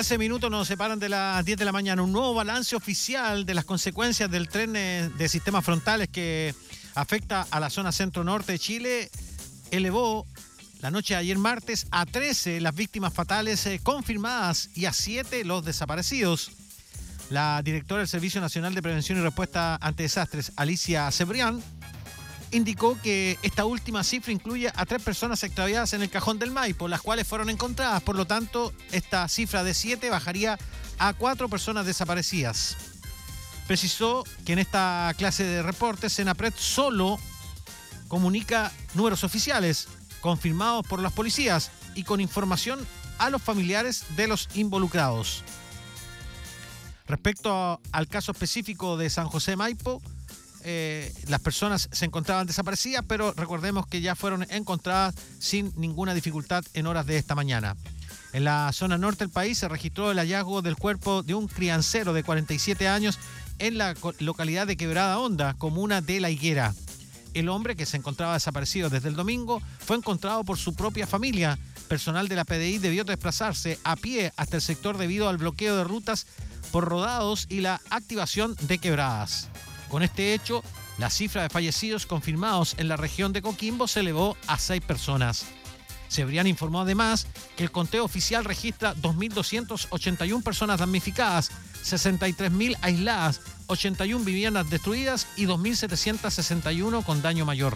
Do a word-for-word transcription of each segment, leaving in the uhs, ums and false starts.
trece minutos nos separan de las diez de la mañana. Un nuevo balance oficial de las consecuencias del tren de sistemas frontales que afecta a la zona centro-norte de Chile elevó la noche de ayer martes a trece las víctimas fatales eh, confirmadas y a siete los desaparecidos. La directora del Servicio Nacional de Prevención y Respuesta ante Desastres, Alicia Cebrián, indicó que esta última cifra incluye a tres personas extraviadas en el Cajón del Maipo, las cuales fueron encontradas. Por lo tanto, esta cifra de siete bajaría a cuatro personas desaparecidas. Precisó que en esta clase de reportes, Senapred solo comunica números oficiales, confirmados por las policías y con información a los familiares de los involucrados. Respecto a, al caso específico de San José Maipo, eh, las personas se encontraban desaparecidas, pero recordemos que ya fueron encontradas sin ninguna dificultad en horas de esta mañana. En la zona norte del país se registró el hallazgo del cuerpo de un criancero de cuarenta y siete años en la localidad de Quebrada Honda, comuna de La Higuera. El hombre, que se encontraba desaparecido desde el domingo, fue encontrado por su propia familia. Personal de la P D I debió desplazarse a pie hasta el sector debido al bloqueo de rutas por rodados y la activación de quebradas. Con este hecho, la cifra de fallecidos confirmados en la región de Coquimbo se elevó a seis personas. Cebrián informó además que el conteo oficial registra dos mil doscientas ochenta y una personas damnificadas, sesenta y tres mil aisladas, ochenta y una viviendas destruidas y dos mil setecientas sesenta y uno con daño mayor.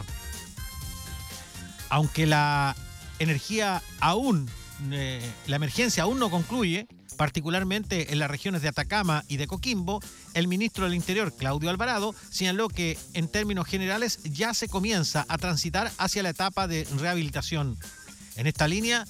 Aunque la energía aún, eh, la emergencia aún no concluye, particularmente en las regiones de Atacama y de Coquimbo, el ministro del Interior, Claudio Alvarado, señaló que en términos generales ya se comienza a transitar hacia la etapa de rehabilitación. En esta línea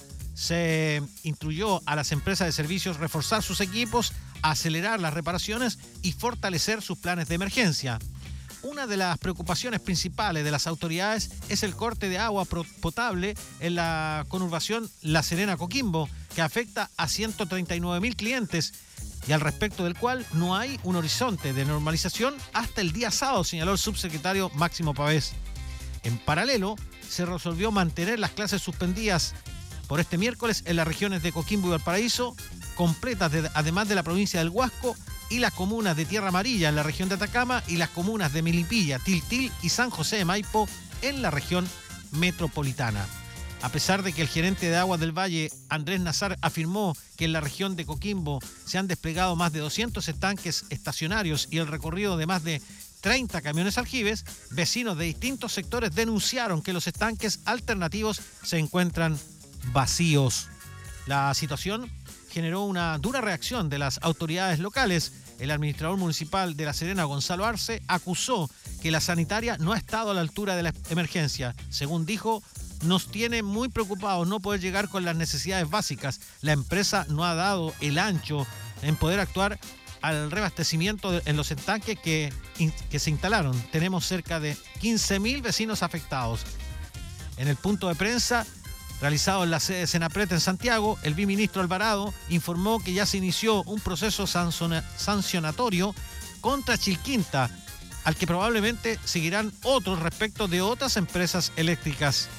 se instruyó a las empresas de servicios reforzar sus equipos, acelerar las reparaciones y fortalecer sus planes de emergencia. Una de las preocupaciones principales de las autoridades es el corte de agua potable en la conurbación La Serena-Coquimbo, que afecta a ciento treinta y nueve mil clientes y al respecto del cual no hay un horizonte de normalización hasta el día sábado, señaló el subsecretario Máximo Pavés. En paralelo, se resolvió mantener las clases suspendidas por este miércoles en las regiones de Coquimbo y Valparaíso, completas de, además de la provincia del Huasco y las comunas de Tierra Amarilla en la región de Atacama y las comunas de Melipilla, Tiltil y San José de Maipo en la región metropolitana. A pesar de que el gerente de Aguas del Valle, Andrés Nazar, afirmó que en la región de Coquimbo se han desplegado más de doscientos estanques estacionarios y el recorrido de más de treinta camiones aljibes, vecinos de distintos sectores denunciaron que los estanques alternativos se encuentran vacíos. La situación generó una dura reacción de las autoridades locales. El administrador municipal de La Serena, Gonzalo Arce, acusó que la sanitaria no ha estado a la altura de la emergencia. Según dijo, nos tiene muy preocupados no poder llegar con las necesidades básicas. La empresa no ha dado el ancho en poder actuar al reabastecimiento de, en los estanques que, in, que se instalaron. Tenemos cerca de quince mil vecinos afectados. En el punto de prensa realizado en la sede de Senapred en Santiago, el viceministro Alvarado informó que ya se inició un proceso sancionatorio contra Chilquinta, al que probablemente seguirán otros respecto de otras empresas eléctricas.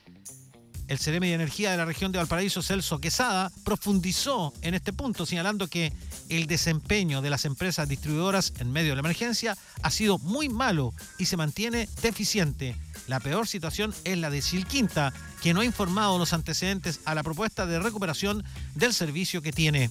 El C E R E M de Energía de la región de Valparaíso, Celso Quesada, profundizó en este punto, señalando que el desempeño de las empresas distribuidoras en medio de la emergencia ha sido muy malo y se mantiene deficiente. La peor situación es la de Chilquinta, que no ha informado los antecedentes a la propuesta de recuperación del servicio que tiene.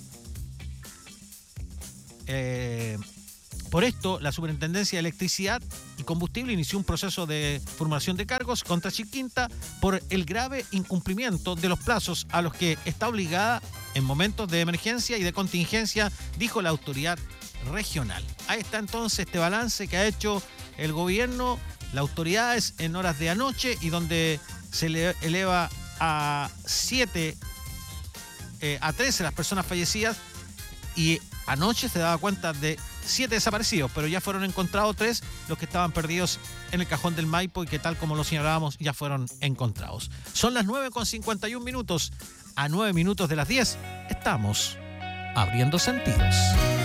Eh, por esto, la Superintendencia de Electricidad y Combustible inició un proceso de formulación de cargos contra Chilquinta por el grave incumplimiento de los plazos a los que está obligada en momentos de emergencia y de contingencia, dijo la autoridad regional. Ahí está entonces este balance que ha hecho el gobierno, las autoridades en horas de anoche y donde se le eleva a siete, eh, a trece las personas fallecidas y anoche se daba cuenta de siete desaparecidos, pero ya fueron encontrados tres, los que estaban perdidos en el Cajón del Maipo y que tal como lo señalábamos ya fueron encontrados. Son las nueve con cincuenta y un minutos, a nueve minutos de las diez estamos abriendo sentidos.